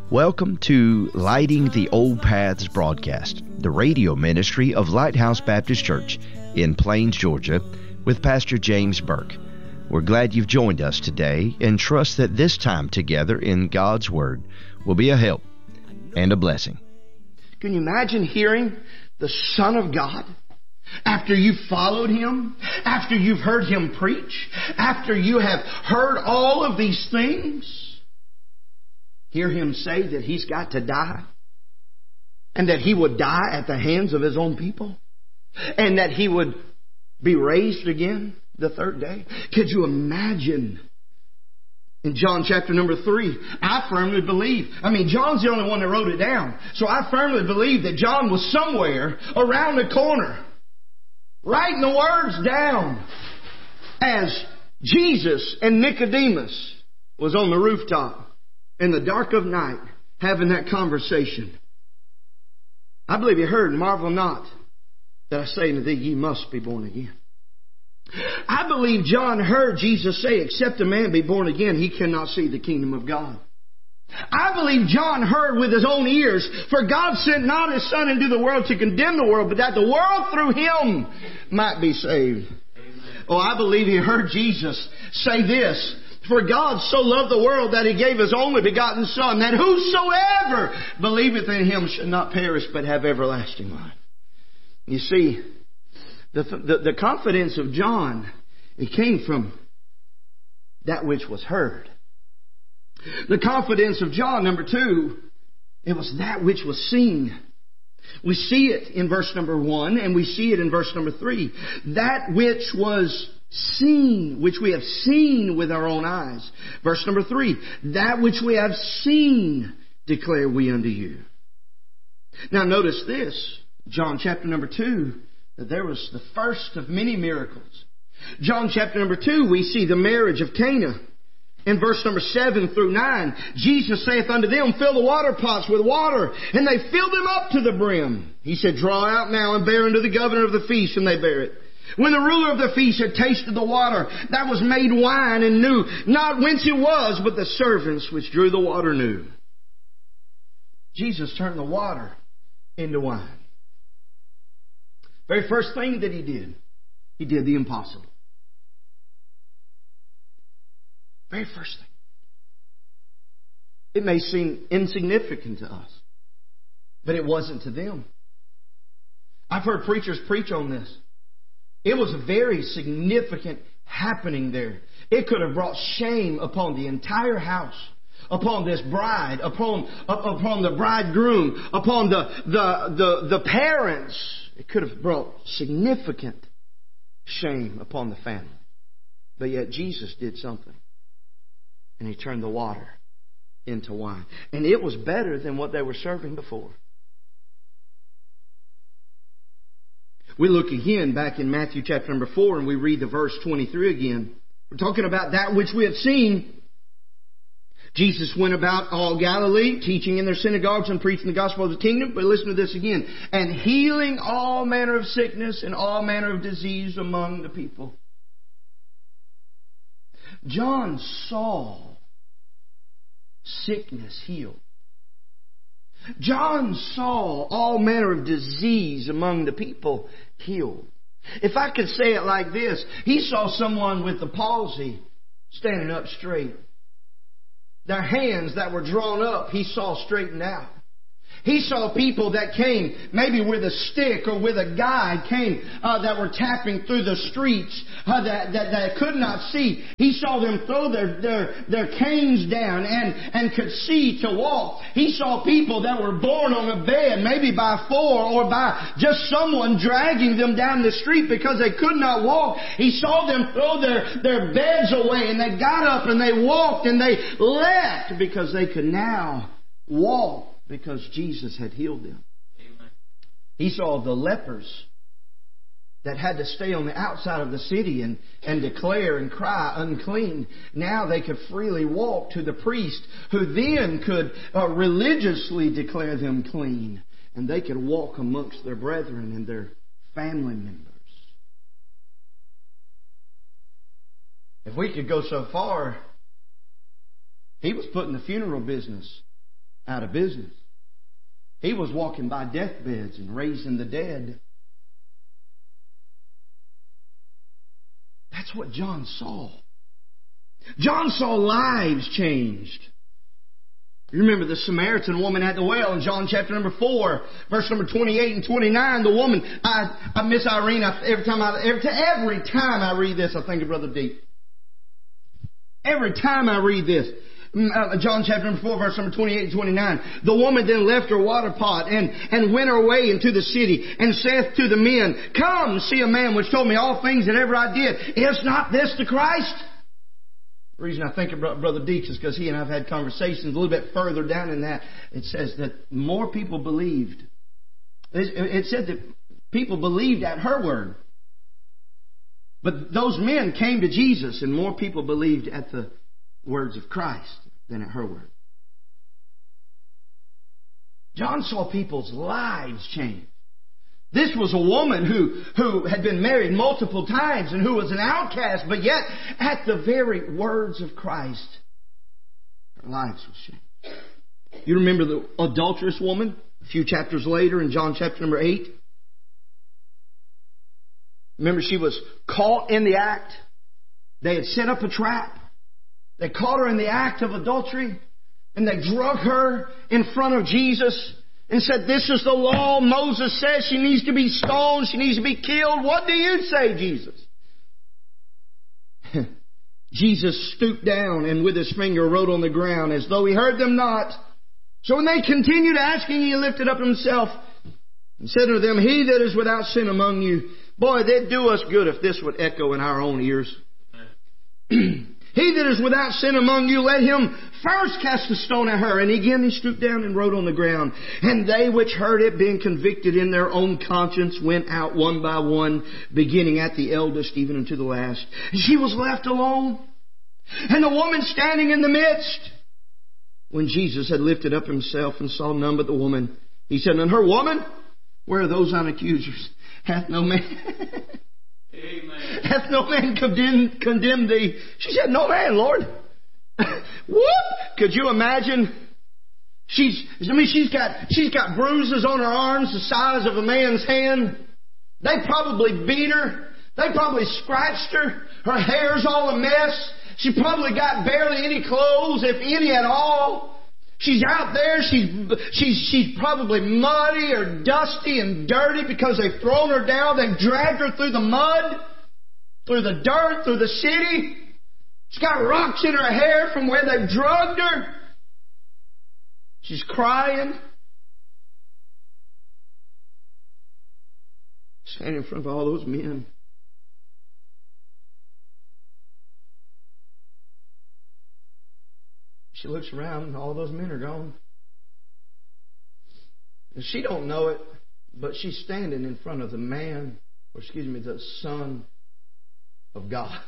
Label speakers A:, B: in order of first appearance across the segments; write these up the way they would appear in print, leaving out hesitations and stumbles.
A: Welcome to Lighting the Old Paths broadcast, the radio ministry of Lighthouse Baptist Church in Plains, Georgia, with Pastor James Burke. We're glad you've joined us today and trust that this time together in God's Word will be a help and a blessing.
B: Can you imagine hearing the Son of God? After you've followed Him, after you've heard Him preach, after you have heard all of these things, hear Him say that He's got to die, and that He would die at the hands of His own people, and that He would be raised again the third day. Could you imagine? In John chapter number 3, I firmly believe, John's the only one that wrote it down, so I firmly believe that John was somewhere around the corner writing the words down as Jesus and Nicodemus was on the rooftop in the dark of night having that conversation. I believe he heard, "Marvel not that I say unto thee, ye must be born again." I believe John heard Jesus say, "Except a man be born again, he cannot see the kingdom of God." I believe John heard with his own ears, "For God sent not His Son into the world to condemn the world, but that the world through Him might be saved." Amen. Oh, I believe he heard Jesus say this, "For God so loved the world that He gave His only begotten Son, that whosoever believeth in Him should not perish but have everlasting life." You see, the confidence of John, it came from that which was heard. The confidence of John, number 2, it was that which was seen. We see it in verse number 1 and we see it in verse number 3. That which was seen, which we have seen with our own eyes. Verse number 3, that which we have seen declare we unto you. Now notice this, John chapter number 2, that there was the first of many miracles. John chapter number 2, we see the marriage of Cana. In verse number 7 through 9, Jesus saith unto them, "Fill the water pots with water." And they filled them up to the brim. He said, "Draw out now and bear unto the governor of the feast." And they bare it. When the ruler of the feast had tasted the water, that was made wine, and knew not whence it was, but the servants which drew the water knew. Jesus turned the water into wine. Very first thing that He did the impossible. Very first thing. It may seem insignificant to us, but it wasn't to them. I've heard preachers preach on this. It was a very significant happening there. It could have brought shame upon the entire house, upon this bride, upon the bridegroom, upon the parents. It could have brought significant shame upon the family. But yet Jesus did something. And He turned the water into wine. And it was better than what they were serving before. We look again back in Matthew chapter number 4 and we read the verse 23 again. We're talking about that which we have seen. Jesus went about all Galilee, teaching in their synagogues and preaching the gospel of the kingdom. But listen to this again. And healing all manner of sickness and all manner of disease among the people. John saw sickness healed. John saw all manner of disease among the people healed. If I could say it like this, he saw someone with the palsy standing up straight. Their hands that were drawn up, he saw straightened out. He saw people that came maybe with a stick or with a guide that were tapping through the streets that could not see. He saw them throw their canes down and could see to walk. He saw people that were borne on a bed, maybe by 4 or by just someone dragging them down the street because they could not walk. He saw them throw their beds away and they got up and they walked and they left because they could now walk. Because Jesus had healed them. Amen. He saw the lepers that had to stay on the outside of the city and declare and cry unclean. Now they could freely walk to the priest, who then could religiously declare them clean. And they could walk amongst their brethren and their family members. If we could go so far, He was putting the funeral business out of business. He was walking by deathbeds and raising the dead. That's what John saw. John saw lives changed. You remember the Samaritan woman at the well in John chapter number 4, verse number 28 and 29. The woman, I miss Irene. Every time I read this, I think of Brother D. Every time I read this, John chapter number 4, verse number 28 and 29. The woman then left her water pot and went her way into the city and saith to the men, Come, see a man which told me all things that ever I did. Is not this the Christ? The reason I think of Brother Deeks is because he and I have had conversations a little bit further down in that. It says that more people believed. It said that people believed at her word. But those men came to Jesus and more people believed at the words of Christ than at her word. John saw people's lives change. This was a woman who had been married multiple times and who was an outcast, but yet at the very words of Christ, her lives was changed. You remember the adulterous woman a few chapters later in John chapter number 8? Remember, she was caught in the act. They had set up a trap. They caught her in the act of adultery, and they drug her in front of Jesus and said, This is the law. Moses says she needs to be stoned. She needs to be killed. What do you say, Jesus? Jesus stooped down and with His finger wrote on the ground as though He heard them not. So when they continued asking, He lifted up Himself and said unto them, He that is without sin among you. Boy, they'd do us good if this would echo in our own ears. He that is without sin among you, let him first cast a stone at her. And again he stooped down and wrote on the ground. And they which heard it, being convicted in their own conscience, went out one by one, beginning at the eldest, even unto the last. And she was left alone, and the woman standing in the midst. When Jesus had lifted up Himself and saw none but the woman, He said unto her, Woman, where are those thine accusers? Hath no man... Amen. Hath no man condemned thee? She said, No man, Lord. What? Could you imagine? She's got bruises on her arms the size of a man's hand. They probably beat her. They probably scratched her. Her hair's all a mess. She probably got barely any clothes, if any at all. She's out there. She's probably muddy or dusty and dirty because they've thrown her down. They've dragged her through the mud, through the dirt, through the city. She's got rocks in her hair from where they've drugged her. She's crying. Standing in front of all those men. She looks around and all those men are gone. And she don't know it, but she's standing in front of the Son of God.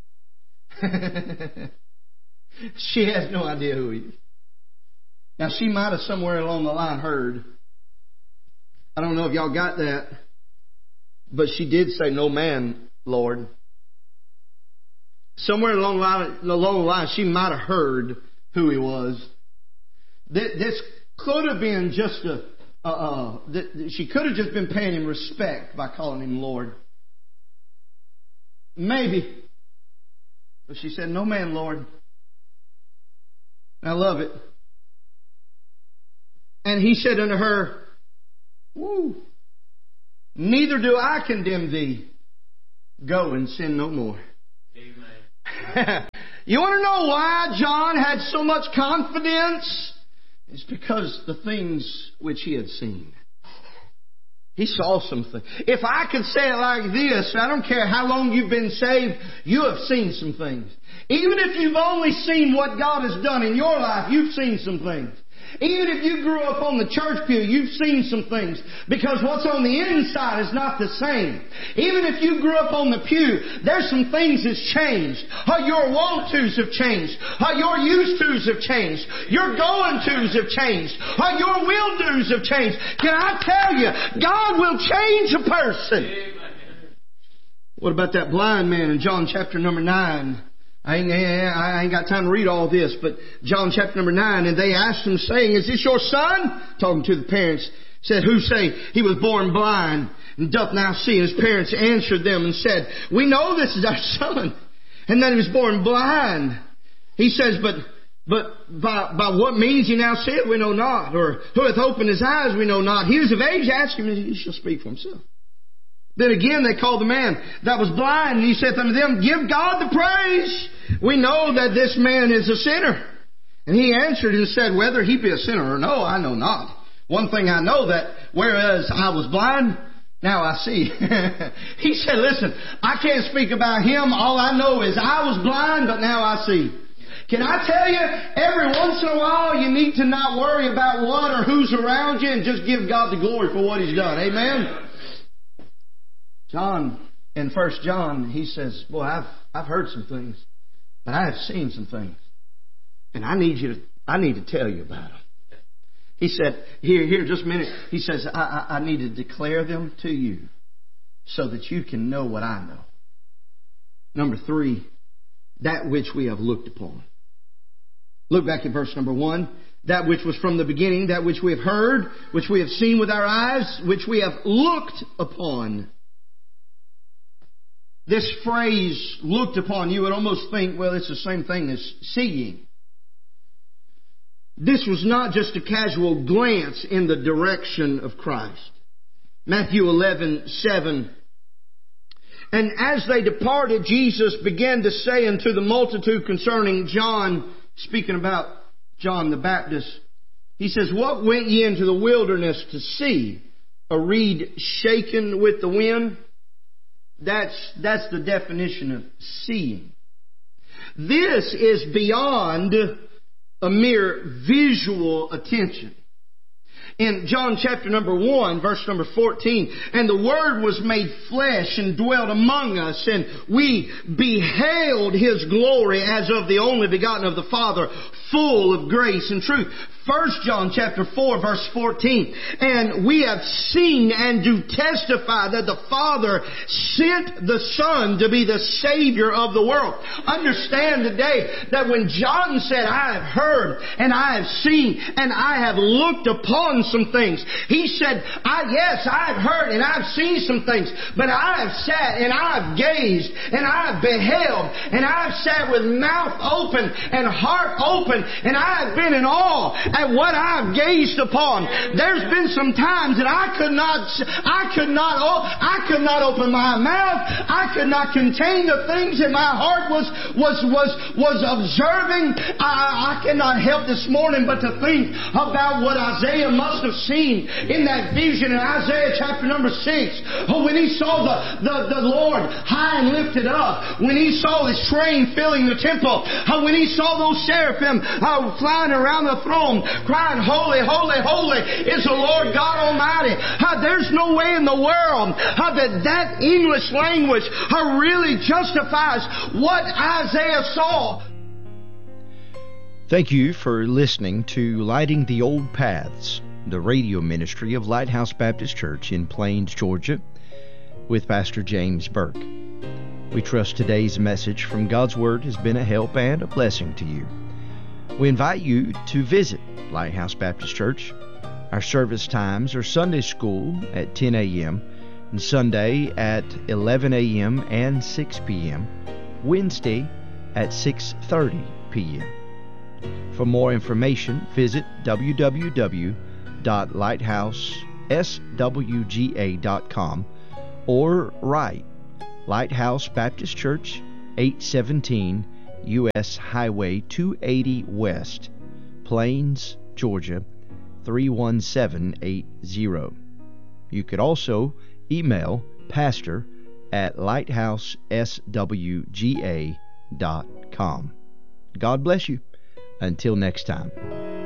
B: She has no idea who He is. Now she might have somewhere along the line heard. I don't know if y'all got that, but she did say, No man, Lord. Somewhere along the line, she might have heard who He was. This could have been just she could have just been paying Him respect by calling Him Lord. Maybe. But she said, No man, Lord. And I love it. And He said unto her, Neither do I condemn thee. Go and sin no more. Amen. You want to know why John had so much confidence? It's because the things which he had seen. He saw something. If I could say it like this, I don't care how long you've been saved, you have seen some things. Even if you've only seen what God has done in your life, you've seen some things. Even if you grew up on the church pew, you've seen some things. Because what's on the inside is not the same. Even if you grew up on the pew, there's some things that's changed. Your want-tos have changed. Your used-tos have changed. Your going-tos have changed. Your will-dos have changed. Can I tell you, God will change a person. What about that blind man in John chapter number 9? I ain't got time to read all this, but John chapter number 9, and they asked him, saying, "Is this your son?" Talking to the parents, said, "Who say he was born blind, and doth now see?" And his parents answered them and said, "We know this is our son, and that he was born blind." He says, But by what means he now seeth, we know not, or who hath opened his eyes, we know not. He was of age, ask him, and he shall speak for himself. Then again they called the man that was blind, and he saith unto them, "Give God the praise. We know that this man is a sinner." And he answered and said, "Whether he be a sinner or no, I know not. One thing I know, that whereas I was blind, now I see." He said, "Listen, I can't speak about him. All I know is I was blind, but now I see." Can I tell you, every once in a while you need to not worry about what or who's around you and just give God the glory for what He's done. Amen? John, in 1 John, he says, "Boy, I've heard some things, but I have seen some things. And I need to tell you about them." He said, here, just a minute. He says, I need to declare them to you so that you can know what I know. Number 3, that which we have looked upon. Look back at verse number 1. That which was from the beginning, that which we have heard, which we have seen with our eyes, which we have looked upon. This phrase, looked upon, you would almost think, well, it's the same thing as seeing. This was not just a casual glance in the direction of Christ. Matthew 11:7. And as they departed, Jesus began to say unto the multitude concerning John, speaking about John the Baptist, he says, "What went ye into the wilderness to see? A reed shaken with the wind?" That's the definition of seeing. This is beyond a mere visual attention. In John chapter number 1, verse number 14, "And the Word was made flesh and dwelt among us, and we beheld His glory as of the only begotten of the Father, full of grace and truth." 1 John chapter 4, verse 14, "And we have seen and do testify that the Father sent the Son to be the Savior of the world." Understand today that when John said, "I have heard and I have seen and I have looked upon some things," he said, yes, I have heard and I have seen some things, but I have sat and I have gazed and I have beheld and I have sat with mouth open and heart open, and I have been in awe at what I have gazed upon. There's been some times that I could not open my mouth. I could not contain the things that my heart was observing. I cannot help this morning but to think about what Isaiah must have seen in that vision in Isaiah chapter number 6. When he saw the Lord high and lifted up, when he saw His train filling the temple, when he saw those seraphim flying around the throne, crying, "Holy, holy, holy is the Lord God Almighty." There's no way in the world that English language really justifies what Isaiah saw.
A: Thank you for listening to Lighting the Old Paths, the radio ministry of Lighthouse Baptist Church in Plains, Georgia, with Pastor James Burke. We trust today's message from God's Word has been a help and a blessing to you. We invite you to visit Lighthouse Baptist Church. Our service times are Sunday school at 10 a.m. and Sunday at 11 a.m. and 6 p.m., Wednesday at 6:30 p.m. For more information, visit www.lighthouseswga.com or write Lighthouse Baptist Church, 817 U.S. Highway 280 West, Plains, Georgia, 31780. You could also email pastor@lighthouseswga.com. God bless you. Until next time.